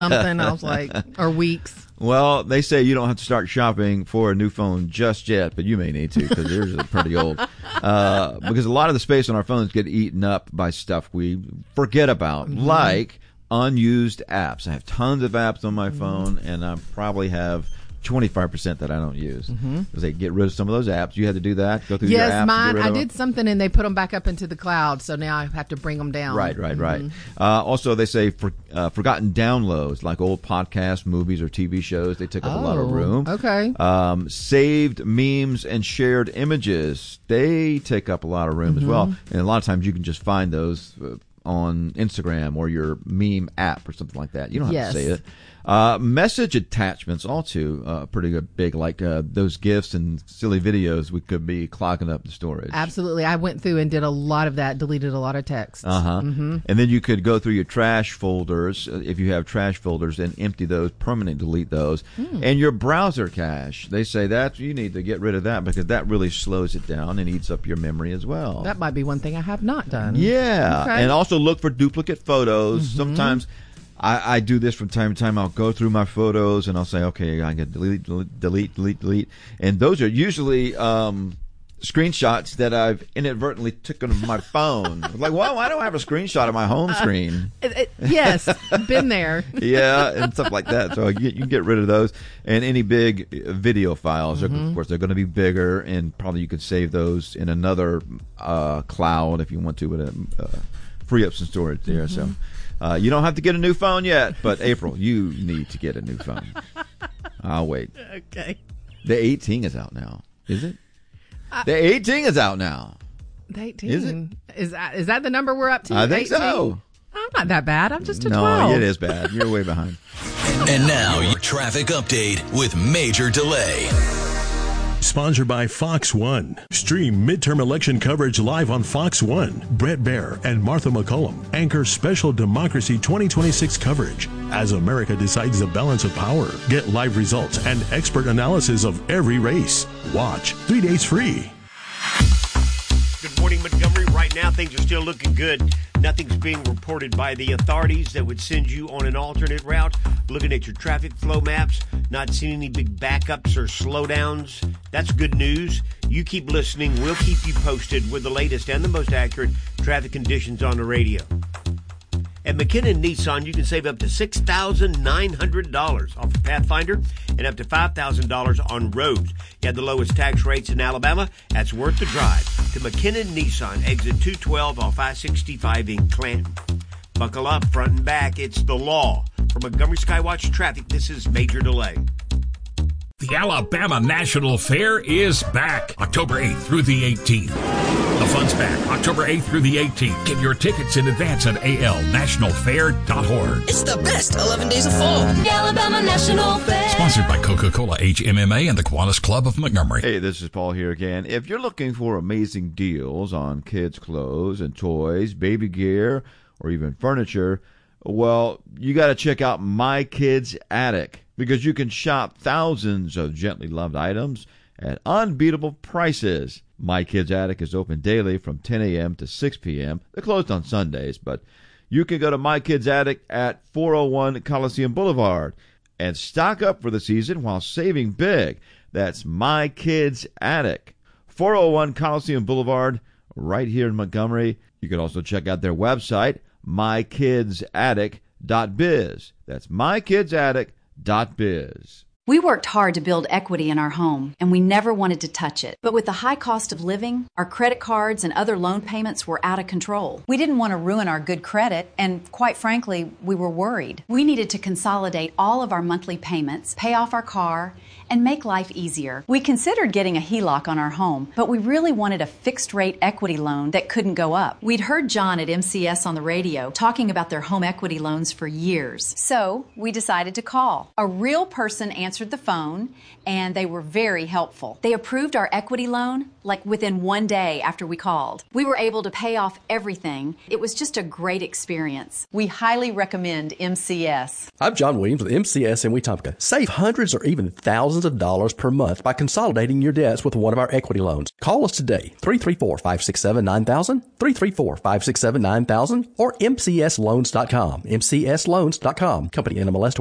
something. I was like, or weeks. Well, they say you don't have to start shopping for a new phone just yet, but you may need to because yours is pretty old. Because a lot of the space on our phones get eaten up by stuff we forget about, like unused apps. I have tons of apps on my phone, and I probably have 25% that I don't use. Because they get rid of some of those apps. You had to do that? Go through your apps? Yes, mine. I did something, and they put them back up into the cloud, so now I have to bring them down. Right. Also, they say forgotten downloads, like old podcasts, movies, or TV shows. They take up a lot of room. Okay. Saved memes and shared images. They take up a lot of room as well. And a lot of times you can just find those on Instagram or your meme app or something like that. You don't have to save it. Message attachments also pretty big, like those GIFs and silly videos we could be clogging up the storage. Absolutely. I went through and did a lot of that, deleted a lot of texts. And then you could go through your trash folders, if you have trash folders, and empty those, permanently delete those. And your browser cache, they say that you need to get rid of that because that really slows it down and eats up your memory as well. That might be one thing I have not done. Yeah. Okay. And also look for duplicate photos. Sometimes I do this from time to time. I'll go through my photos and I'll say, okay, I can delete. And those are usually screenshots that I've inadvertently taken on my phone. Like, well, why don't I have a screenshot of my home screen? Yes, been there. Yeah, and stuff like that. So you can get rid of those. And any big video files, of course, they're going to be bigger, and probably you could save those in another cloud if you want to, but free up some storage there. So you don't have to get a new phone yet, but April, you need to get a new phone. I'll wait. Okay. The 18 is out now. Is it? The 18 is out now. The 18? Is it? Is that the number we're up to? I think 18? so. I'm not that bad. I'm just a 12. No, it is bad. You're way behind. And now your traffic update with Major Delay. Sponsored by Fox One. Stream midterm election coverage live on Fox One. Brett Baer and Martha McCullum anchor special Democracy 2026 coverage as America decides the balance of power. Get live results and expert analysis of every race. Watch 3 days free. Good morning, Montgomery. Right now, things are still looking good. Nothing's being reported by the authorities that would send you on an alternate route. Looking at your traffic flow maps, not seeing any big backups or slowdowns. That's good news. You keep listening. We'll keep you posted with the latest and the most accurate traffic conditions on the radio. At McKinnon Nissan, you can save up to $6,900 off a Pathfinder and up to $5,000 on Rogues. You have the lowest tax rates in Alabama. That's worth the drive to McKinnon Nissan, exit 212 off I-65 in Clanton. Buckle up, front and back. It's the law. For Montgomery Skywatch Traffic, this is Major Delay. The Alabama National Fair is back October 8th through the 18th. The fun's back October 8th through the 18th. Get your tickets in advance at alnationalfair.org. It's the best 11 days of fall. The Alabama National Fair. Sponsored by Coca-Cola, HMMA, and the Kiwanis Club of Montgomery. Hey, this is Paul here again. If you're looking for amazing deals on kids' clothes and toys, baby gear, or even furniture, well, you got to check out My Kids Attic, because you can shop thousands of gently loved items at unbeatable prices. My Kids Attic is open daily from 10 a.m. to 6 p.m. They're closed on Sundays, but you can go to My Kids Attic at 401 Coliseum Boulevard and stock up for the season while saving big. That's My Kids Attic, 401 Coliseum Boulevard, right here in Montgomery. You can also check out their website, mykidsaddict.biz. That's mykidsaddict.biz. We worked hard to build equity in our home, and we never wanted to touch it. But with the high cost of living, our credit cards and other loan payments were out of control. We didn't want to ruin our good credit, and quite frankly, we were worried. We needed to consolidate all of our monthly payments, pay off our car, and make life easier. We considered getting a HELOC on our home, but we really wanted a fixed-rate equity loan that couldn't go up. We'd heard John at MCS on the radio talking about their home equity loans for years. So we decided to call. A real person answered answered the phone, and they were very helpful. They approved our equity loan like within 1 day after we called. We were able to pay off everything. It was just a great experience. We highly recommend MCS. I'm John Williams with MCS in Wetumpka. Save hundreds or even thousands of dollars per month by consolidating your debts with one of our equity loans. Call us today, 334-567-9000, 334-567-9000, or mcsloans.com, mcsloans.com, company NMLS